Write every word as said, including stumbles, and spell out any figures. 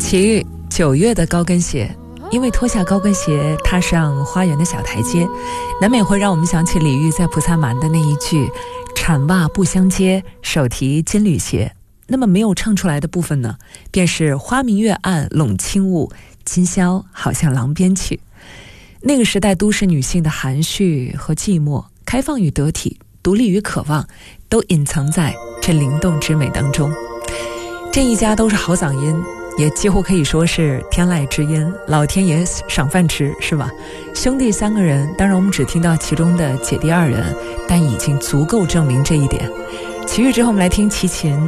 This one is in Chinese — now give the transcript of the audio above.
齐豫九月的高跟鞋，因为脱下高跟鞋踏上花园的小台阶，难免会让我们想起李煜在菩萨蛮的那一句铲袜不相接，手提金缕鞋。那么没有唱出来的部分呢，便是花明月暗笼轻雾，今宵好像郎边曲。那个时代都市女性的含蓄和寂寞，开放与得体，独立与渴望，都隐藏在这灵动之美当中。这一家都是好嗓音，也几乎可以说是天籁之音，老天爷赏饭吃，是吧？兄弟三个人，当然我们只听到其中的姐弟二人，但已经足够证明这一点。齐豫之后，我们来听齐秦